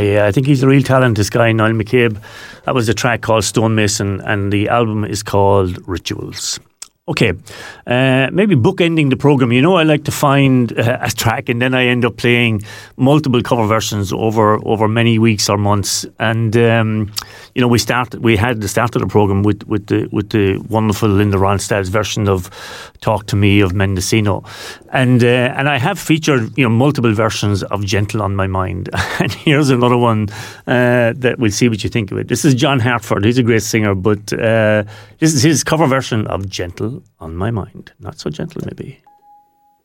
I think he's a real talent, this guy, Niall McCabe. That was a track called Stonemason, and the album is called Rituals. Okay, maybe bookending the programme. You know, I like to find a track and then I end up playing multiple cover versions over many weeks or months. And you know, we had the start of the programme with the wonderful Linda Ronstadt's version of "Talk to Me" of Mendocino, and I have featured, you know, multiple versions of "Gentle on My Mind." And here's another one that we'll see what you think of it. This is John Hartford. He's a great singer, but this is his cover version of "Gentle on My Mind." Not so gentle, maybe.